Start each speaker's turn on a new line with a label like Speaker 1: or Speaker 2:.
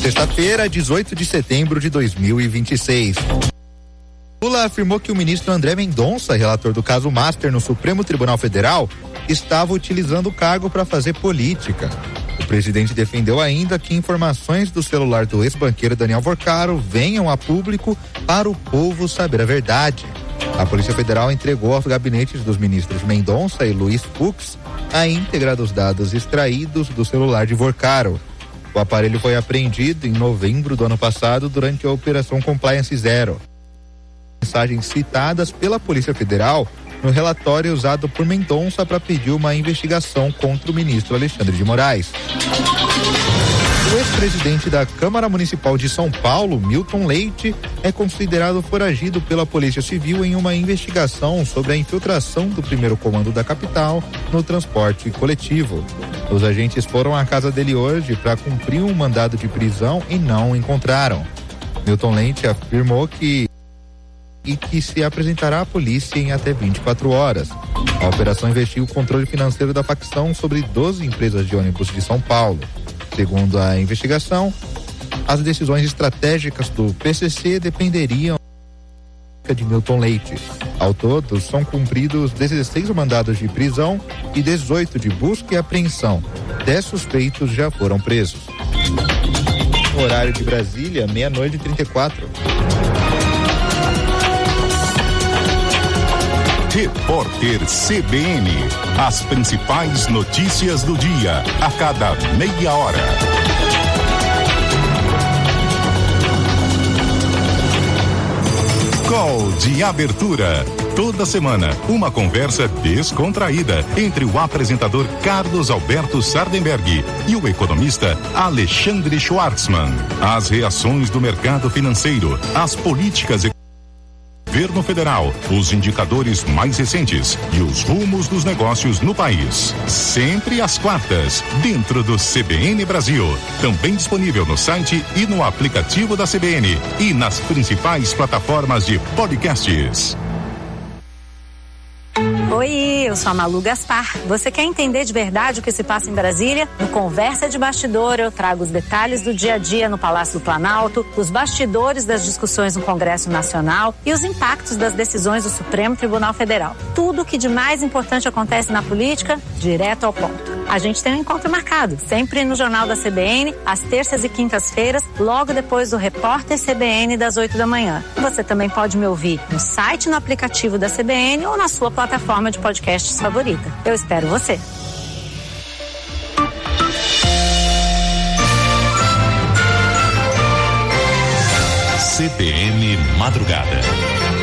Speaker 1: Sexta-feira, 18 de setembro de 2026. Lula afirmou que o ministro André Mendonça, relator do caso Master no Supremo Tribunal Federal, estava utilizando o cargo para fazer política. O presidente defendeu ainda que informações do celular do ex-banqueiro Daniel Vorcaro venham a público para o povo saber a verdade. A Polícia Federal entregou aos gabinetes dos ministros Mendonça e Luiz Fux a íntegra dos dados extraídos do celular de Vorcaro. O aparelho foi apreendido em novembro do ano passado durante a Operação Compliance Zero. Mensagens citadas pela Polícia Federal no relatório usado por Mendonça para pedir uma investigação contra o ministro Alexandre de Moraes. O ex-presidente da Câmara Municipal de São Paulo, Milton Leite, é considerado foragido pela Polícia Civil em uma investigação sobre a infiltração do primeiro comando da capital no transporte coletivo. Os agentes foram à casa dele hoje para cumprir um mandado de prisão e não o encontraram. Milton Leite afirmou que se apresentará à polícia em até 24 horas. A operação investiga o controle financeiro da facção sobre 12 empresas de ônibus de São Paulo. Segundo a investigação, as decisões estratégicas do PCC dependeriam de Milton Leite. Ao todo, são cumpridos 16 mandados de prisão e 18 de busca e apreensão. 10 suspeitos já foram presos. Horário de Brasília, 00:34.
Speaker 2: Repórter CBN. As principais notícias do dia, a cada meia hora. Call de abertura. Toda semana, uma conversa descontraída entre o apresentador Carlos Alberto Sardenberg e o economista Alexandre Schwartzman. As reações do mercado financeiro, as políticas econômicas, governo federal, os indicadores mais recentes e os rumos dos negócios no país. Sempre às quartas, dentro do CBN Brasil. Também disponível no site e no aplicativo da CBN e nas principais plataformas de podcasts.
Speaker 3: Oi, eu sou a Malu Gaspar. Você quer entender de verdade o que se passa em Brasília? No Conversa de Bastidor, eu trago os detalhes do dia a dia no Palácio do Planalto, os bastidores das discussões no Congresso Nacional e os impactos das decisões do Supremo Tribunal Federal. Tudo o que de mais importante acontece na política, direto ao ponto. A gente tem um encontro marcado, sempre no Jornal da CBN, às terças e quintas-feiras, logo depois do Repórter CBN das 8 da manhã. Você também pode me ouvir no site, no aplicativo da CBN ou na sua plataforma de podcasts favorita. Eu espero você.
Speaker 2: CBN Madrugada.